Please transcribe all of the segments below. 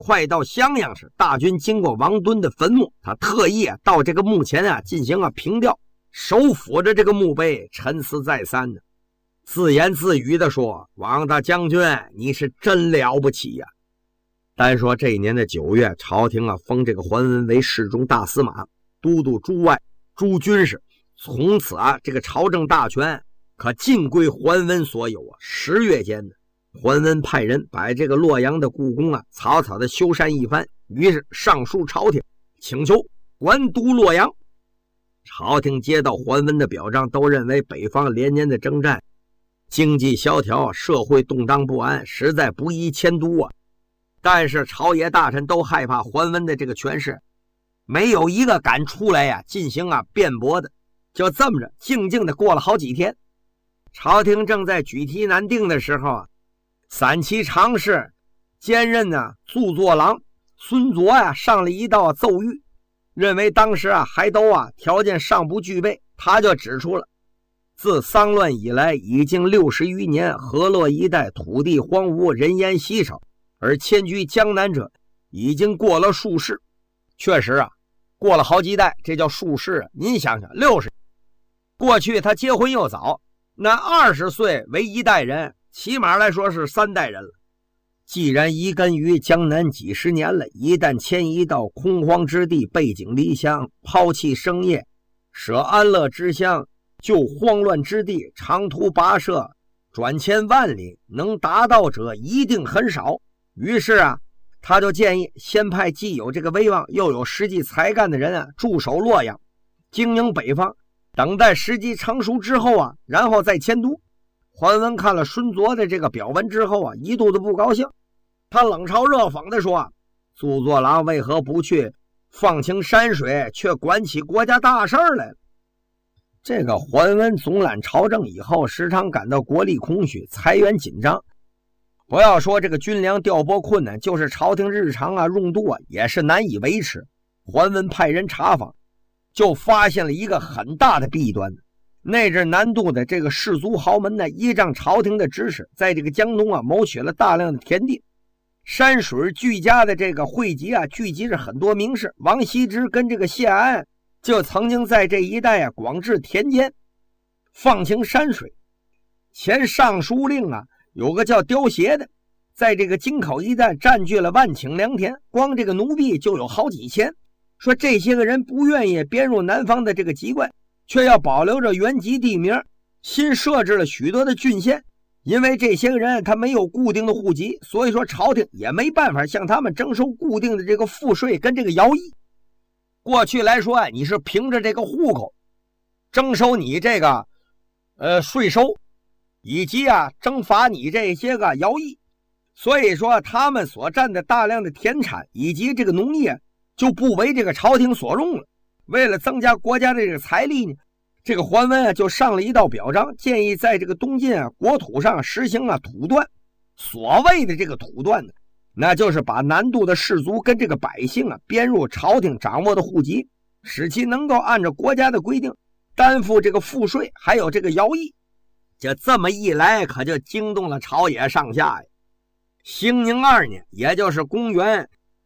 快到襄阳时，大军经过王敦的坟墓，他特意到这个墓前进行凭吊，手抚着这个墓碑，沉思再三的，自言自语的说：“王大将军，你是真了不起呀！”单说这一年的9月，朝廷封这个桓温为侍中大司马，都督诸外诸军事，从此这个朝政大权可尽归桓温所有10月间呢，桓温派人把这个洛阳的故宫草草的修缮一番，于是上书朝廷，请求管督洛阳。朝廷接到桓温的表彰，都认为北方连年的征战，经济萧条，社会动荡不安，实在不宜迁都但是朝野大臣都害怕桓温的这个权势，没有一个敢出来进行辩驳的。就这么着静静的过了好几天，朝廷正在举题难定的时候散骑常侍兼任著作郎孙佐上了一道奏谕，认为当时还都条件尚不具备。他就指出了，自丧乱以来已经60余年，河洛一带土地荒芜，人烟稀少，而迁居江南者已经过了数世。确实过了好几代，这叫数世您想想，60过去他结婚又早，那20岁为一代人，起码来说是3代人了。既然移根于江南几十年了，一旦迁移到空荒之地，背井离乡，抛弃生业，舍安乐之乡，就慌乱之地，长途跋涉，转迁万里，能达到者一定很少。于是他就建议先派既有这个威望又有实际才干的人驻守洛阳，经营北方，等待时机成熟之后然后再迁都。桓温看了孙佐的这个表文之后一肚子不高兴，他冷嘲热讽的说：“著作郎为何不去放清山水，却管起国家大事来了？”这个桓温总揽朝政以后，时常感到国力空虚，财源紧张。不要说这个军粮调拨困难，就是朝廷日常用度也是难以维持。桓温派人查访，就发现了一个很大的弊端。那阵南渡的这个士族豪门依仗朝廷的指使，在这个江东谋取了大量的田地，山水俱佳的这个汇集聚集着很多名士。王羲之跟这个谢安就曾经在这一带广置田间，放清山水。前尚书令有个叫刁协的，在这个京口一带占据了万顷良田，光这个奴婢就有好几千。说这些个人不愿意编入南方的这个籍贯，却要保留着原籍地名，新设置了许多的郡县。因为这些个人他没有固定的户籍，所以说朝廷也没办法向他们征收固定的这个赋税跟这个徭役。过去来说你是凭着这个户口征收你这个税收，以及征罚你这些个徭役。所以说他们所占的大量的田产以及这个农业就不为这个朝廷所用了。为了增加国家的这个财力呢，这个桓温就上了一道表彰，建议在这个东晋国土上实行土断。所谓的这个土断呢，那就是把南渡的士族跟这个百姓编入朝廷掌握的户籍，使其能够按照国家的规定担负这个赋税还有这个徭役。就这么一来，可就惊动了朝野上下呀。兴宁2年，也就是公元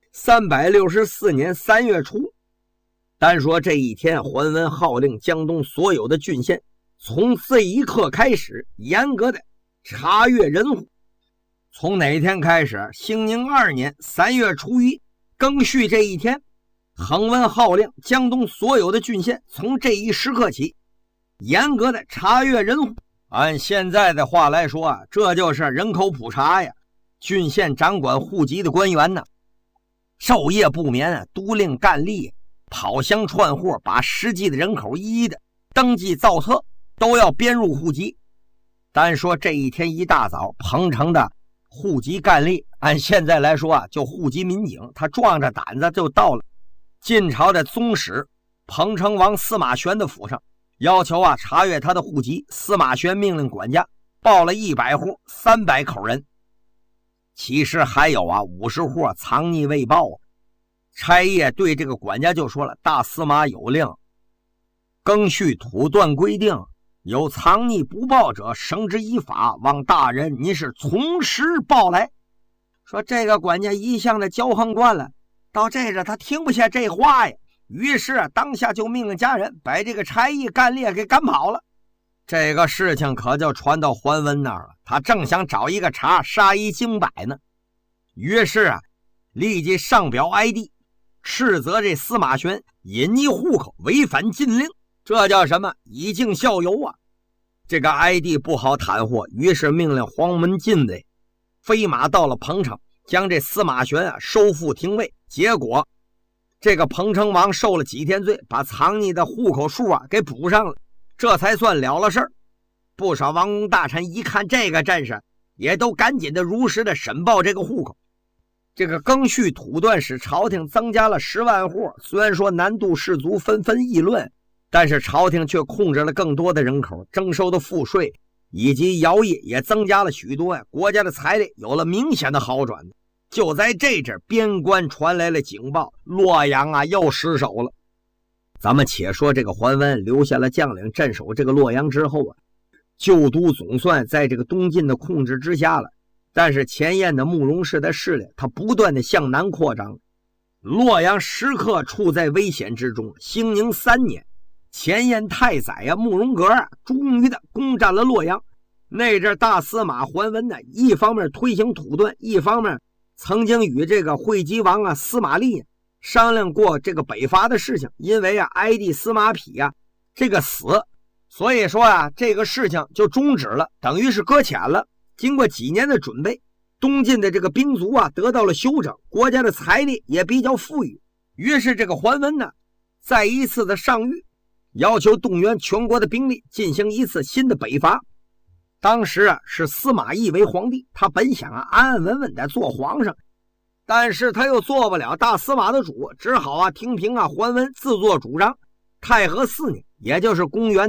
364年3月初，单说这一天，桓温号令江东所有的郡县，从这一刻开始严格的查阅人户。从哪天开始？兴宁2年3月初1，庚戌这一天，桓温号令江东所有的郡县，从这一时刻起严格的查阅人户。按现在的话来说这就是人口普查呀。郡县掌管户籍的官员昼夜不眠，督令干吏跑乡串户，把实际的人口一一的登记造册，都要编入户籍。单说这一天一大早，彭城的户籍干吏，按现在来说就户籍民警，他壮着胆子就到了晋朝的宗室彭城王司马玄的府上，要求查阅他的户籍。司马玄命令管家报了100户300口人，其实还有50户藏匿未报。差役对这个管家就说了，大司马有令，庚戌土断规定，有藏匿不报者，绳之以法，望大人您是从实报来。 说这个管家一向的骄横惯了，到这阵他听不下这话呀，于是当下就命令家人把这个差役干烈给赶跑了。这个事情可就传到桓温那儿了，他正想找一个茬杀一儆百呢，于是立即上表哀帝，斥责这司马玄隐匿户口，违反禁令，这叫什么？以儆效尤啊！这个哀帝不好袒护，于是命令黄门禁卫飞马到了彭城，将这司马玄收复廷尉。结果这个彭城王受了几天罪，把藏匿的户口数给补上了，这才算了事儿。不少王公大臣一看这个阵势，也都赶紧的如实的申报这个户口。这个庚戌土断使朝廷增加了10万户，虽然说南渡士族纷纷议论，但是朝廷却控制了更多的人口，征收的赋税以及徭役也增加了许多国家的财力有了明显的好转。就在这阵，边关传来了警报，洛阳又失守了。咱们且说这个桓温留下了将领镇守这个洛阳之后旧都总算在这个东晋的控制之下了。但是前燕的慕容氏的势力它不断的向南扩张，洛阳时刻处在危险之中。兴宁3年，前燕太宰慕容阁终于的攻占了洛阳。那阵大司马桓温一方面推行土断，一方面曾经与这个会稽王司马懿商量过这个北伐的事情。因为哀帝司马丕这个死，所以说这个事情就终止了，等于是搁浅了。经过几年的准备，东晋的这个兵卒得到了休整，国家的财力也比较富裕。于是这个桓温再一次的上谕，要求动员全国的兵力进行一次新的北伐。当时是司马懿为皇帝，他本想安安稳稳的做皇上，但是他又做不了大司马的主，只好听凭桓温自作主张。太和4年，也就是公元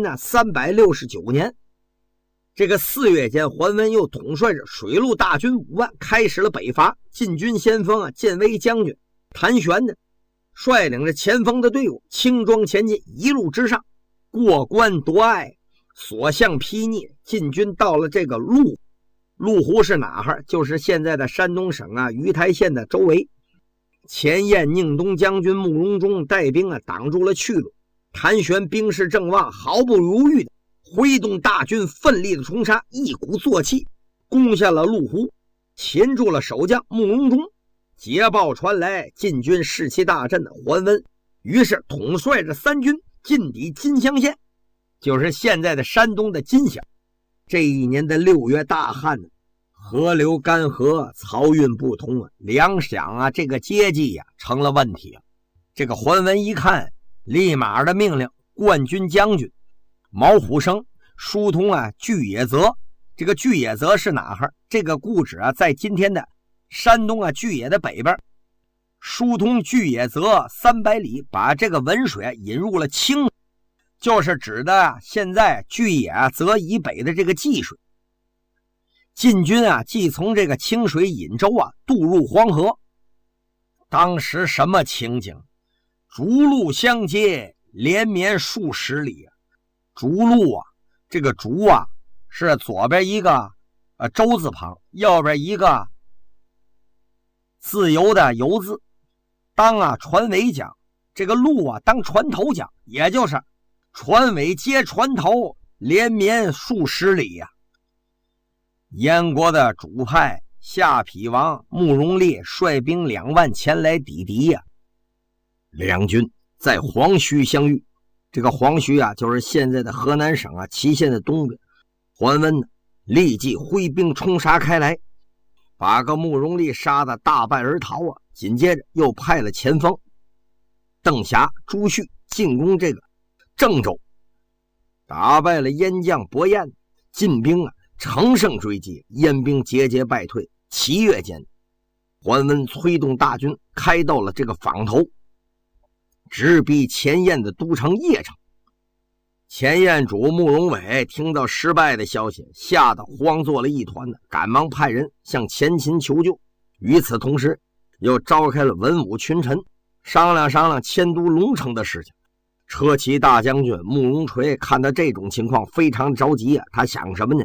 369年，这个4月间，桓温又统帅着水陆大军5万，开始了北伐。禁军先锋建威将军谭玄率领着前锋的队伍轻装前进，一路之上，过关夺隘，所向披靡。禁军到了这个陆湖是哪儿？就是现在的山东省鱼台县的周围。前燕宁东将军慕容忠带兵挡住了去路。谭玄兵势正旺，毫不犹豫的挥动大军，奋力的冲杀，一鼓作气攻下了陆湖，擒住了守将慕容忠。捷报传来，晋军士气大振的桓温于是统帅着3军进抵金乡县，就是现在的山东的金乡。这一年的6月大旱，河流干涸，漕运不通粮饷这个接济成了问题这个桓温一看，立马的命令冠军将军毛虎生疏通巨野泽。这个巨野泽是哪儿？这个故址在今天的山东巨野的北边，疏通巨野泽300里，把这个文水引入了清，就是指的现在巨野泽以北的这个济水。晋军即从这个清水引舟渡入黄河。当时什么情景？逐鹿相接，连绵数十里逐鹿这个逐是左边一个舟字旁，右边一个自由的游字。当船尾讲，这个鹿当船头讲，也就是船尾接船头，连绵数十里燕国的主派下邳王慕容烈率兵2万前来抵敌两军在黄须相遇。这个黄须就是现在的河南省淇县的东边。桓温立即挥兵冲杀开来，把个慕容烈杀得大败而逃紧接着又派了前锋邓霞、朱旭进攻这个郑州，打败了燕将伯彦。晋兵乘胜追击，燕兵节节败退。7月间，桓温催动大军开到了这个坊头，直逼前燕的都城邺城。前燕主慕容伟听到失败的消息，吓得慌作了一团赶忙派人向前秦求救。与此同时，又召开了文武群臣，商量迁都龙城的事情。车骑大将军慕容垂看到这种情况非常着急他想什么呢？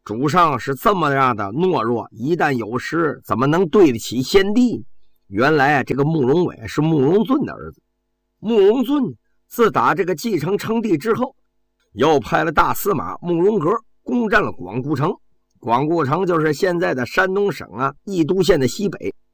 主上是这么样的懦弱，一旦有事怎么能对得起先帝呢？原来这个慕容伟是慕容俊的儿子。慕容俊自打这个继承称帝之后，又派了大司马慕容阁攻占了广固城。广固城就是现在的山东省义都县的西北，